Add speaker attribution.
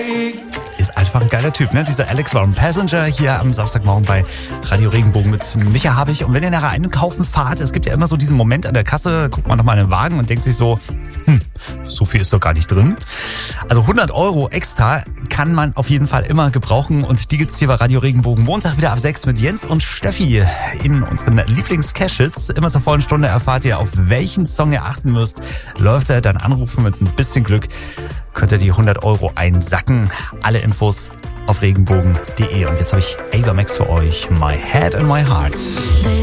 Speaker 1: Ist einfach ein geiler Typ, ne? Dieser Alex Warren Passenger hier am Samstagmorgen bei Radio Regenbogen mit Micha Habich. Und wenn ihr nachher einkaufen fahrt, es gibt ja immer so diesen Moment an der Kasse, guckt man nochmal in den Wagen und denkt sich so, so viel ist doch gar nicht drin. Also 100 € extra kann man auf jeden Fall immer gebrauchen. Und die gibt's hier bei Radio Regenbogen Montag wieder ab 6 mit Jens und Steffi in unseren Lieblings-Cash-Hits. Immer zur vollen Stunde erfahrt ihr, auf welchen Song ihr achten müsst. Läuft er, dann anrufen mit ein bisschen Glück. Könnt ihr die 100 € einsacken. Alle Infos auf regenbogen.de. Und jetzt habe ich Ava Max für euch. My Head and My Heart.